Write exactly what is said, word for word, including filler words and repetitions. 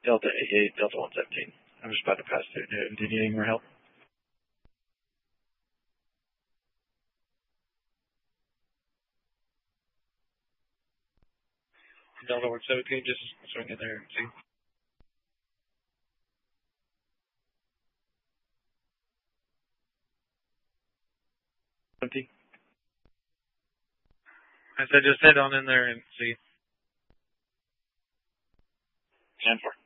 Delta eighty-eight, Delta one seventeen. I'm just about to pass through. Do, do you need any more help? Delta one seventeen, just swing in there and see. Empty. I said just head on in there and see. ten four.